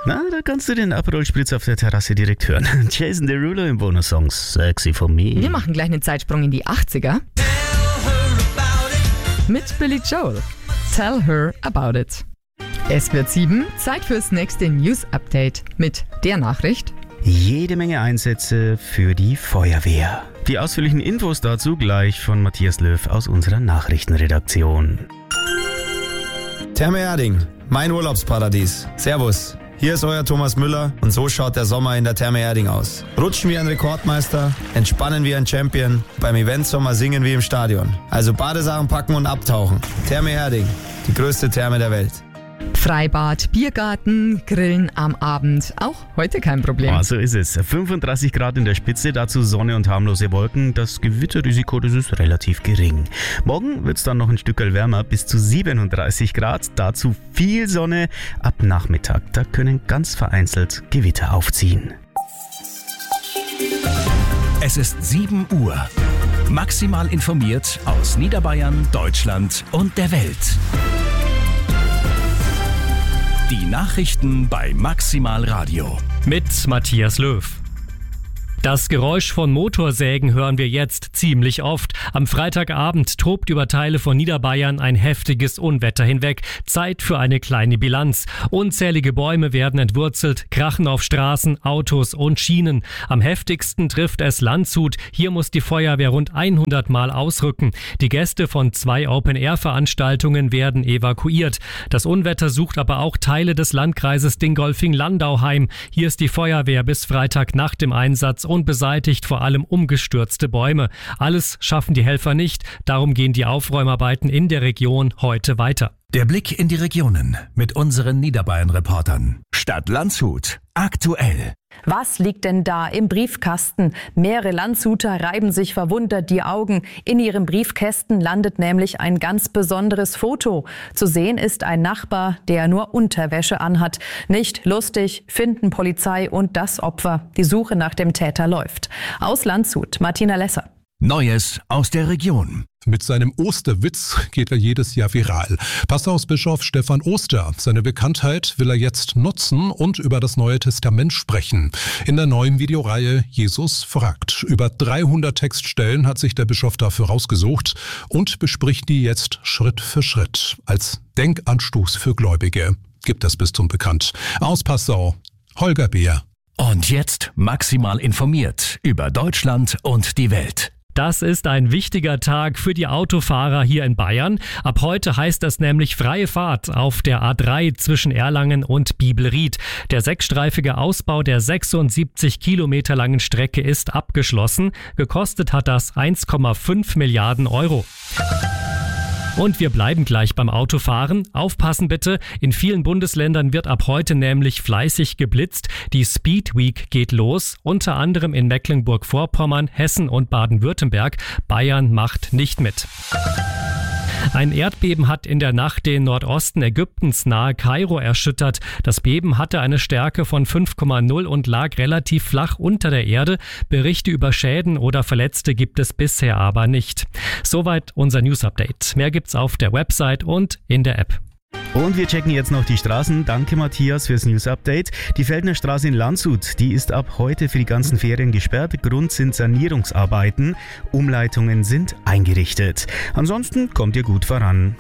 Na, da kannst du den Aperol Spritz auf der Terrasse direkt hören. Jason Derulo im Bonus-Song Sexy for Me. Wir machen gleich einen Zeitsprung in die 80er. Mit Billy Joel. Tell her about it. Es wird 7, Zeit fürs nächste News-Update mit der Nachricht. Jede Menge Einsätze für die Feuerwehr. Die ausführlichen Infos dazu gleich von Matthias Löw aus unserer Nachrichtenredaktion. Therme Erding, mein Urlaubsparadies. Servus, hier ist euer Thomas Müller und so schaut der Sommer in der Therme Erding aus. Rutschen wie ein Rekordmeister, entspannen wie ein Champion, beim Eventsommer singen wie im Stadion. Also Badesachen packen und abtauchen. Therme Erding, die größte Therme der Welt. Freibad, Biergarten, Grillen am Abend, auch heute kein Problem. So ist es. 35 Grad in der Spitze, dazu Sonne und harmlose Wolken. Das Gewitterrisiko, das ist relativ gering. Morgen wird es dann noch ein Stückchen wärmer, bis zu 37 Grad. Dazu viel Sonne. Ab Nachmittag, da können ganz vereinzelt Gewitter aufziehen. Es ist 7 Uhr. Maximal informiert aus Niederbayern, Deutschland und der Welt. Die Nachrichten bei Maximal Radio. Mit Matthias Löw. Das Geräusch von Motorsägen hören wir jetzt ziemlich oft. Am Freitagabend tobt über Teile von Niederbayern ein heftiges Unwetter hinweg. Zeit für eine kleine Bilanz. Unzählige Bäume werden entwurzelt, krachen auf Straßen, Autos und Schienen. Am heftigsten trifft es Landshut. Hier muss die Feuerwehr rund 100 Mal ausrücken. Die Gäste von 2 Open-Air-Veranstaltungen werden evakuiert. Das Unwetter sucht aber auch Teile des Landkreises Dingolfing-Landau heim. Hier ist die Feuerwehr bis Freitag nach dem Einsatz und beseitigt vor allem umgestürzte Bäume. Alles schaffen die Helfer nicht, darum gehen die Aufräumarbeiten in der Region heute weiter. Der Blick in die Regionen mit unseren Niederbayern-Reportern. Stadt Landshut. Aktuell. Was liegt denn da im Briefkasten? Mehrere Landshuter reiben sich verwundert die Augen. In ihrem Briefkästen landet nämlich ein ganz besonderes Foto. Zu sehen ist ein Nachbar, der nur Unterwäsche anhat. Nicht lustig, finden Polizei und das Opfer. Die Suche nach dem Täter läuft. Aus Landshut, Martina Lesser. Neues aus der Region. Mit seinem Osterwitz geht er jedes Jahr viral. Pastorsbischof Stefan Oster. Seine Bekanntheit will er jetzt nutzen und über das Neue Testament sprechen. In der neuen Videoreihe Jesus fragt. Über 300 Textstellen hat sich der Bischof dafür rausgesucht und bespricht die jetzt Schritt für Schritt. Als Denkanstoß für Gläubige gibt das Bistum bekannt. Aus Passau, Holger Beer. Und jetzt maximal informiert über Deutschland und die Welt. Das ist ein wichtiger Tag für die Autofahrer hier in Bayern. Ab heute heißt das nämlich freie Fahrt auf der A3 zwischen Erlangen und Bibelried. Der 6-streifige Ausbau der 76 Kilometer langen Strecke ist abgeschlossen. Gekostet hat das 1,5 Milliarden Euro. Und wir bleiben gleich beim Autofahren. Aufpassen bitte, in vielen Bundesländern wird ab heute nämlich fleißig geblitzt. Die Speed Week geht los, unter anderem in Mecklenburg-Vorpommern, Hessen und Baden-Württemberg. Bayern macht nicht mit. Ein Erdbeben hat in der Nacht den Nordosten Ägyptens nahe Kairo erschüttert. Das Beben hatte eine Stärke von 5,0 und lag relativ flach unter der Erde. Berichte über Schäden oder Verletzte gibt es bisher aber nicht. Soweit unser News-Update. Mehr gibt's auf der Website und in der App. Und wir checken jetzt noch die Straßen. Danke Matthias fürs News-Update. Die Feldner Straße in Landshut, die ist ab heute für die ganzen Ferien gesperrt. Grund sind Sanierungsarbeiten. Umleitungen sind eingerichtet. Ansonsten kommt ihr gut voran.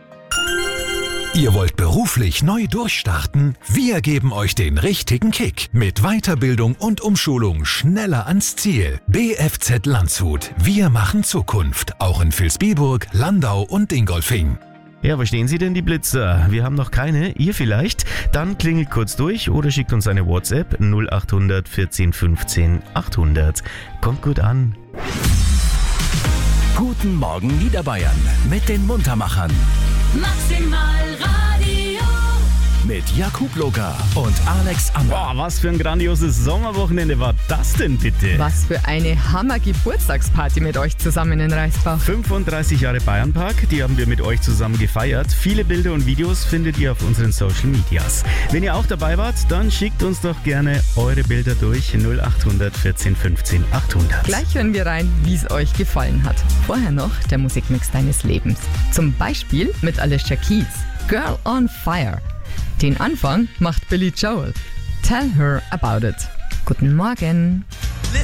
Ihr wollt beruflich neu durchstarten? Wir geben euch den richtigen Kick. Mit Weiterbildung und Umschulung schneller ans Ziel. BFZ Landshut. Wir machen Zukunft. Auch in Vilsbiburg, Landau und Dingolfing. Ja, verstehen Sie denn die Blitzer? Wir haben noch keine, ihr vielleicht? Dann klingelt kurz durch oder schickt uns eine WhatsApp 0800 14 15 800. Kommt gut an. Guten Morgen Niederbayern mit den Muntermachern. Maximal Radio. Mit Jakub Loga und Alex Ammer. Boah, was für ein grandioses Sommerwochenende war das denn bitte? Was für eine Hammer-Geburtstagsparty mit euch zusammen in Reisbach. 35 Jahre Bayernpark, die haben wir mit euch zusammen gefeiert. Viele Bilder und Videos findet ihr auf unseren Social Medias. Wenn ihr auch dabei wart, dann schickt uns doch gerne eure Bilder durch 0800 14 15 800. Gleich hören wir rein, wie es euch gefallen hat. Vorher noch der Musikmix deines Lebens. Zum Beispiel mit Alicia Keys, Girl on Fire. Den Anfang macht Billy Joel. Tell her about it. Guten Morgen.